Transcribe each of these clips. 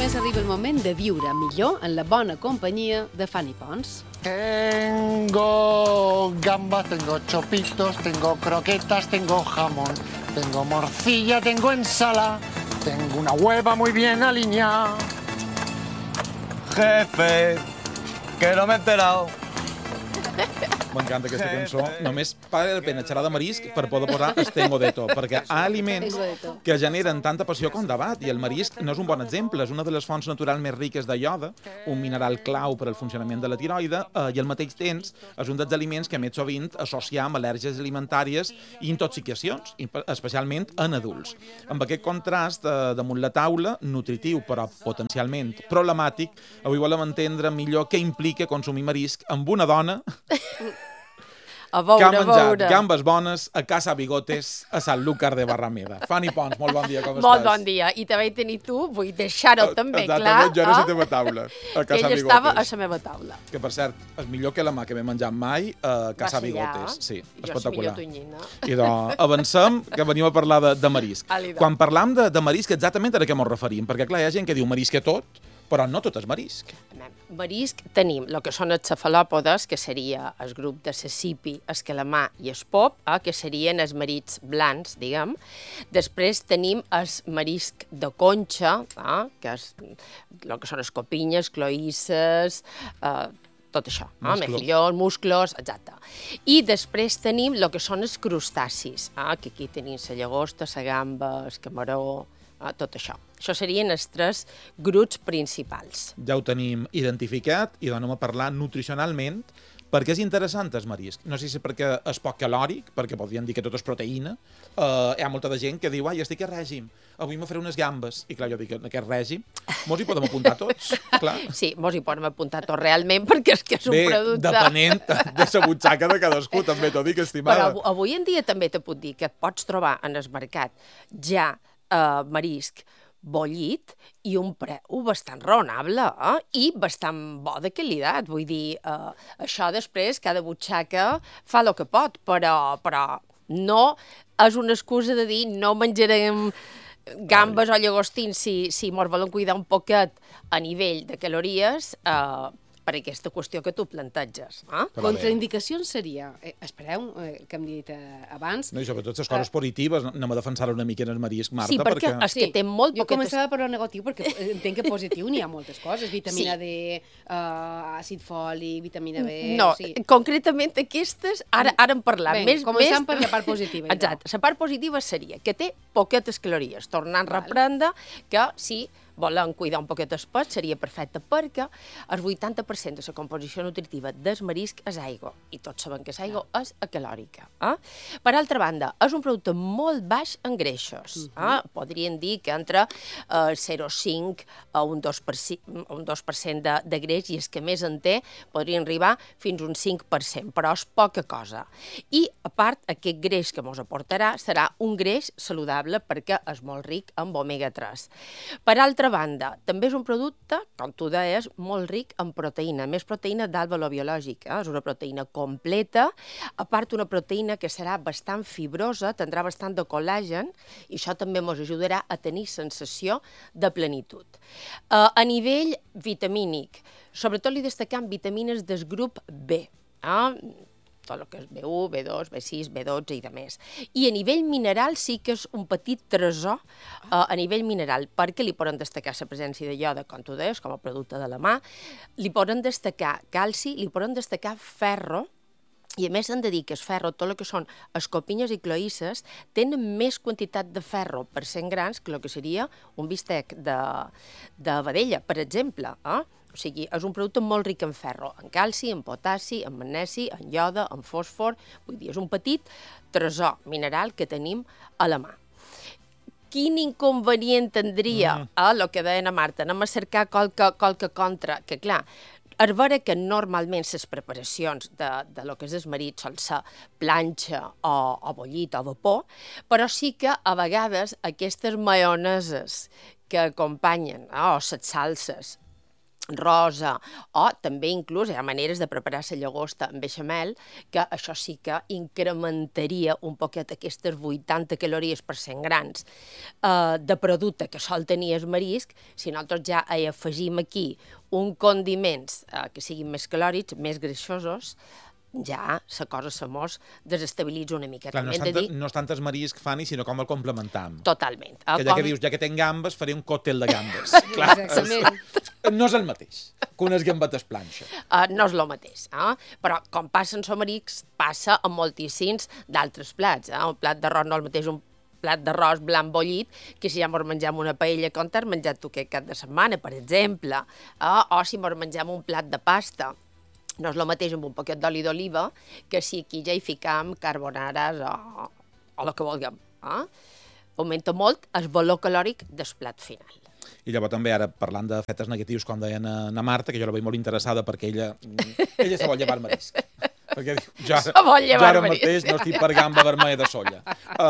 més arriba el moment de viure millor en la bona companyia de Fanny Pons. Tengo gambas, tengo chopitos, tengo croquetas, tengo jamón, tengo morcilla, tengo ensalada, tengo una hueva muy bien alineada. Jefe, que no m'he enterado. M'encanta aquesta cançó. Només paga la pena xerrar de marisc per poder posar Estengo de to, perquè hi ha aliments que generen tanta passió com debat, i el marisc no és un bon exemple. És una de les fonts naturals més riques de iode, un mineral clau per al funcionament de la tiroide, i al mateix temps és un dels aliments que més sovint associam amb al·lèrgies alimentàries i intoxicacions, especialment en adults. Amb aquest contrast damunt la taula, nutritiu però potencialment problemàtic, avui volem entendre millor què implica consumir marisc amb una dona a veure, que ha menjat gambes bones a Casa Bigotes, a Sant Lúcar de Barrameda. Fanny Pons, molt bon dia, com estàs? Molt bon dia. I també tenir tu, vull deixar-ho també clar. Exactament, jo era a la teva taula, a Casa Ell Bigotes. estava a la meva taula. Que, per cert, és millor que la mà que m'he menjat mai a Casa Bigotes. Sí, espectacular. Jo és millor tonyina. I doncs, avancem, que venim a parlar de marisc. Quan parlam de marisc, exactament a què ens referim? Perquè, clar, hi ha gent que diu marisc a tot, però no tot és marisc. Marisc tenim el que són els cefalòpodes, que seria el grup de cecipi, escalamar i espop, que serien els mariscs blancs, diguem. Després tenim el marisc de conxa, que és el que són escopinyes, cloïsses, tot això, mejillons, musclos, exacte. I després tenim el que són els crustacis, que aquí tenim la llagosta, la gamba, el camaró, tot això. Això serien els tres grups principals. Ja ho tenim identificat i anem a parlar nutricionalment. Per què és interessant el marisc? No sé si perquè és poc calòric, perquè podríem dir que tot és proteïna. Hi ha molta de gent que diu, estic a règim, avui me faré unes gambes. I clar, jo dic, en aquest règim mos hi podem apuntar tots, clar. Sí, mos hi podem apuntar tots realment, perquè és que és un producte... Bé, depenent de la butxaca de cadascú, també t'ho dic, estimada. Però avui en dia també te puc dir que pots trobar en el mercat ja marisc bollit i un preu bastant raonable i bastant bo de qualitat. Vull dir, això després cada butxaca fa el que pot, però no és una excusa de dir no menjarem gambes o llagostins si mos volen cuidar un poquet a nivell de calories per aquesta qüestió que tu planteges. Contraindicacions seria, espereu, que hem dit abans... No, i sobretot les coses positives, anem a defensar una mica en el marisc, Marta, sí, perquè és que té molt poquetes... Jo començava per lo negatiu, perquè entenc que positiu n'hi ha moltes coses, vitamina D, àcid fòlic, vitamina B... No, concretament aquestes, ara en parlam. Començant per la part positiva. Exacte, la part positiva seria que té poquetes calories, tornant a reprendre que si volen cuidar un poquet el pes, seria perfecte, perquè el 80% de la composició nutritiva del marisc és aigua, i tots sabem que l'aigua és acalòrica. Per altra banda, és un producte molt baix en greixos. Podríem dir que entre 0,5 a un 2% de greix, i els que més en té podrien arribar fins a un 5%, però és poca cosa. I, a part, aquest greix que ens aportarà serà un greix saludable perquè és molt ric en omega-3. Per altra banda, també és un producte, com tu deies, molt ric en proteïna, més proteïna d'alt valor biològic. És una proteïna completa, a part una proteïna que serà bastant fibrosa, tindrà bastant de col·làgen, i això també ens ajudarà a tenir sensació de plenitud. A nivell vitamínic, sobretot li destacam vitamines del grup B, tot el que és B1, B2, B6, B12 i de més. I a nivell mineral sí que és un petit tresor a nivell mineral, perquè li poden destacar la presència de iode, com tu deies, com a producte de la mà, li poden destacar calci, li poden destacar ferro, i a més hem de dir que el ferro, tot el que són escopinyes i cloïsses, tenen més quantitat de ferro per 100 grams que el que seria un bistec de vedella, per exemple. O sigui, és un producte molt ric en ferro, en calci, en potassi, en magnesi, en iode, en fòsfor. Vull dir, és un petit tresor mineral que tenim a la mà. Quin inconvenient tindria el que deien a Marta? Anem a cercar qualque contra, que clar, és vera que normalment les preparacions de lo que és el marisc sol ser planxa o bullit o vapor, però sí que a vegades aquestes maioneses que acompanyen, o les salses, rosa, o també inclús hi ha maneres de preparar la llagosta amb beixamel, que això sí que incrementaria un poquet aquestes 80 calories per 100 grans de producte que sol tenir el marisc. Si nosaltres ja hi afegim aquí un condiments que siguin més calòrics, més greixosos, ja la cosa se mos desestabilitza una mica. Clar, no és tant el marisc, Fanny, sinó com el complementam. Totalment. Que ja que dius, ja que tenc gambes, faré un còctel de gambes. Clar, no és el mateix que unes gambetes planxa. No és el mateix, però com passa en marisc, passa en moltíssims d'altres plats. Un plat d'arròs no és el mateix un plat d'arròs blanc bullit, que si ja mos mengem una paella com t'has menjat tu aquest cap de setmana, per exemple, o si mos mengem un plat de pasta. No és el mateix amb un poquet d'oli d'oliva que si aquí ja hi ficam carbonares o el que vulguem. Augmenta molt el valor calòric del plat final. I llavors també ara, parlant de efectes negatius, com deien a Marta, que jo la veig molt interessada perquè ella se vol llevar el marisc. Perquè diu, jo ara mateix no estic per gamba vermella de solla.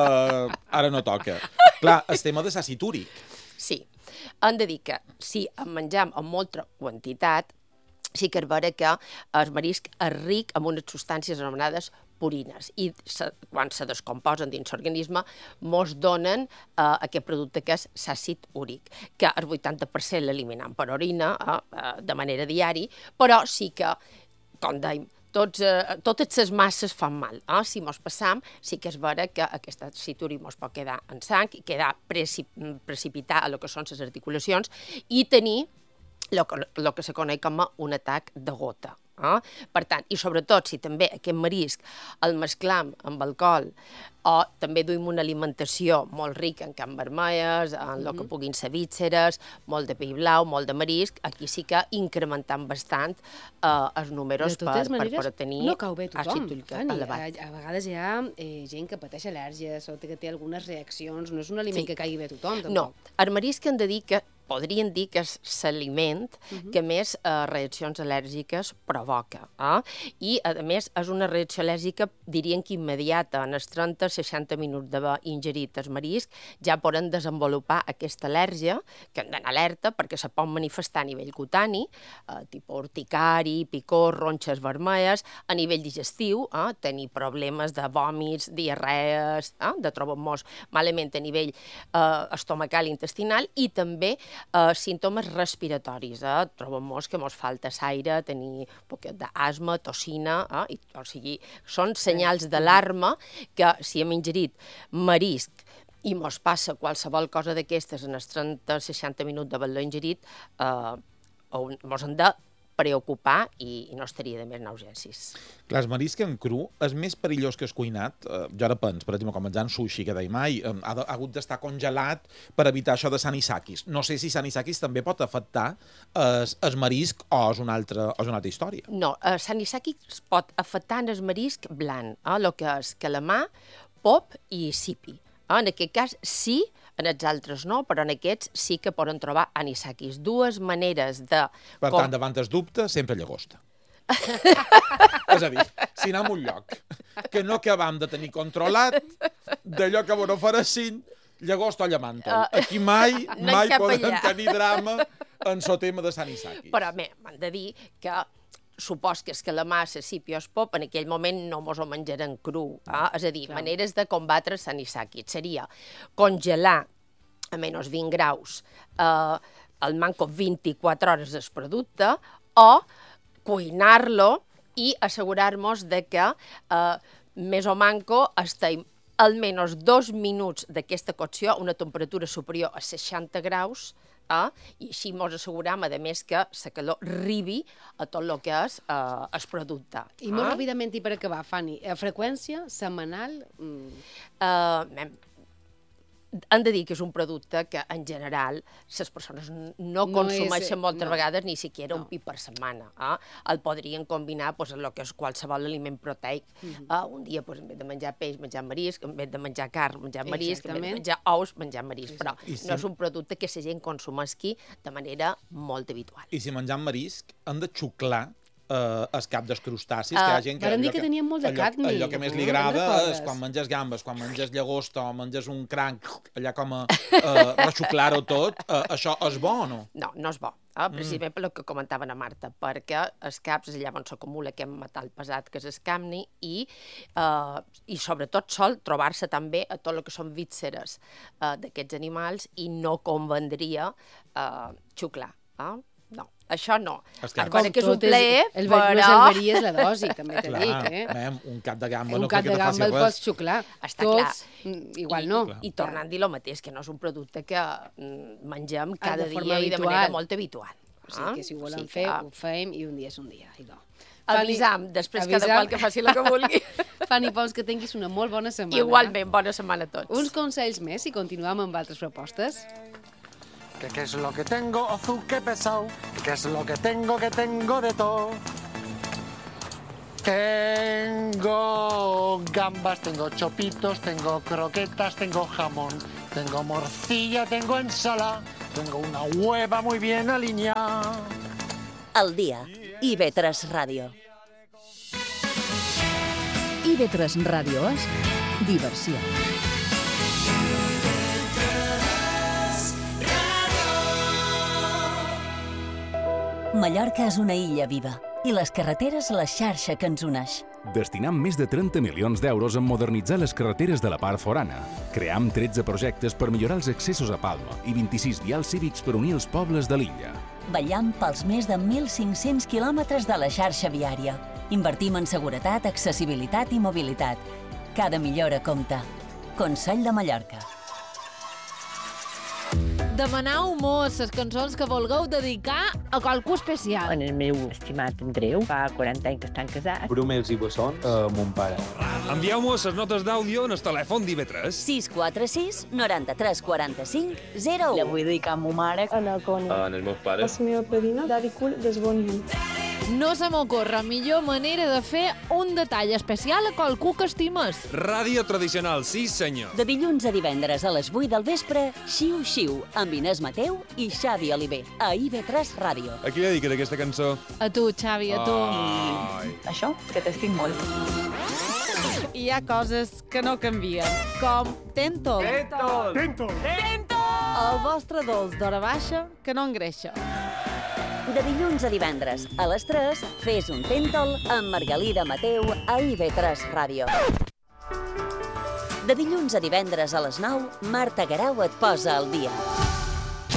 Ara no toca. Clar, el tema de l'àcid úric. Sí, hem de dir que si en menjam en molta quantitat, sí que és vera que el marisc és ric en unes substàncies anomenades purines i quan se descomposen dins l'organisme mos donen aquest producte que és l'àcid úric, que el 80% l'eliminem per orina de manera diària, però sí que, com dèiem, totes les masses fan mal. Si mos passam, sí que és vera que aquest àcid úric mos pot quedar en sang i quedar precipitar a lo que són les articulacions i tenir el que se coneix com un atac de gota. Per tant, i sobretot si també aquest marisc el mesclam amb alcohol o també duim una alimentació molt rica en carn vermelles, en el que puguin ser vísceres, molt de peix blau, molt de marisc, aquí sí que incrementant bastant els números per tenir no cau bé tothom, àcid úric elevat. A vegades hi ha gent que pateix al·lèrgies o que té algunes reaccions, no és un aliment que caigui bé a tothom, tampoc. No, el marisc hem de dir que podrien dir que és l'aliment que més reaccions al·lèrgiques provoca. I, a més, és una reacció al·lèrgica, dirien que immediata. En els 30-60 minuts d'haver ingerit el marisc ja poden desenvolupar aquesta al·lèrgia, que hem d'anar alerta perquè se pot manifestar a nivell cutani, tipus urticari, picor, ronxes vermelles, a nivell digestiu, tenir problemes de vòmits, diarrees, de trobar-nos malament a nivell estomacal i intestinal, i també símptomes respiratoris. Trobem-nos que mos falta aire, tenir un poquet d'asma, tossina, o sigui, són senyals d'alarma que si hem ingerit marisc i mos passa qualsevol cosa d'aquestes en els 30-60 minuts d'haver-lo ingerit, mos hem de preocupar i no estaria de més anar a urgències. Clar, el marisc en cru és més perillós que el cuinat. Jo ara penso, per exemple, com menjant sushi, que deia mai, ha hagut d'estar congelat per evitar això de anisakis. No sé si anisakis també pot afectar el marisc o és una altra història. No, anisakis pot afectar el marisc blanc, el que és calamar, pop i sipi. En aquest cas sí, en els altres no, però en aquests sí que poden trobar anisakis. Dues maneres de... Per tant, davant el dubte, sempre llagosta. És a dir, si anem a un lloc que no acabam de tenir controlat, d'allò que no farassin, llagosta o llamàntol. Aquí mai podem tenir drama en el tema de anisakis. Però bé, m'han de dir que supos que és que la massa, sipi o es pop, en aquell moment no mos ho menjarem cru. És a dir, maneres de combatre l'anisakis seria congelar a menys 20 graus el manco 24 hores del producte o cuinar-lo i assegurar-nos de que més o manco estem almenys 2 minuts d'aquesta cocció a una temperatura superior a 60 graus i així ens asseguram, a més, que la calor arribi a tot el que és el producte. I molt ràpidament, i per acabar, Fanny, freqüència setmanal? Hem de dir que és un producte que, en general, les persones no consumeixen moltes vegades ni siquiera un pip per setmana. El podrien combinar amb el que és qualsevol aliment proteic. Un dia, en vez de menjar peix, menjar marisc, en vez de menjar carn, menjar marisc, en vez de menjar ous, menjar marisc. Però no és un producte que la gent consumeixi de manera molt habitual. I si menjam marisc, hem de xuclar el cap dels crustacis, que hi ha gent que... Varen dir que tenien molt de cadmi. Allò que més li agrada és quan menges gambes, quan menges llagosta o menges un cranc, allà com a rexuclar-ho tot, això és bo o no? No, no és bo. precisament per el que comentaven a Marta, perquè els caps és allà on s'acumula aquest metall pesat que és el camni i sobretot sol trobar-se també a tot el que són vísceres d'aquests animals i no convendria xuclar. No, això no. Encara que és un plaer, però... No salvaries la dosi, també t'he dit. Un cap de gamba no crec que te faci res. Un cap de gamba el pots xuclar. Està clar. Igual no. I tornant a dir el mateix, que no és un producte que mengem cada dia i de manera molt habitual. O sigui que si ho volem fer, ho fem i un dia és un dia. Avisam, després cada qual que faci el que vulgui. Fanny Pons, que tinguis una molt bona setmana. Igualment, bona setmana a tots. Uns consells més i continuem amb altres propostes. ¿Qué es lo que tengo? Azúcar pesado. ¿Qué es lo que tengo de todo? Tengo gambas, tengo chopitos, tengo croquetas, tengo jamón, tengo morcilla, tengo ensalada, tengo una hueva muy bien alineada. Al dia, IB3 Ràdio. IB3 Ràdio és diversió. Mallorca és una illa viva i les carreteres la xarxa que ens uneix. Destinam més de 30 milions d'euros en modernitzar les carreteres de la part forana. Cream 13 projectes per millorar els accessos a Palma i 26 vials cívics per unir els pobles de l'illa. Vetllam pels més de 1.500 quilòmetres de la xarxa viària. Invertim en seguretat, accessibilitat i mobilitat. Cada millora compta. Consell de Mallorca. Demaneu-mos les cançons que vulgueu dedicar a qualcú especial. En el meu estimat Andreu, fa 40 anys que estan casats. Brumels i bessons a mon pare. Envieu-nos les notes d'àudio en el telèfon d'IB3. 646 93 45 01. La vull dedicar a ma mare. En el Coni. En els meus pares. A la meva padrina, Dari Cul des Bonny. No se m'ocorre millor manera de fer un detall especial a qualcú que estimes. Ràdio tradicional, sí senyor. De dilluns a divendres a les 8 del vespre, Xiu Xiu, amb Inés Mateu i Xavi Oliver, a IB3 Ràdio. A qui dediques aquesta cançó? A tu, Xavi, a tu. Això, que t'estic molt. Hi ha coses que no canvien, com Tentol. Tentol! Tentol! Tentol! El vostre dolç d'hora baixa que no engreixa. De dilluns a divendres, a les 3, fes un Tentol amb Margalida Mateu a IB3 Ràdio. De dilluns a divendres a les 9, Marta Guerau et posa al dia.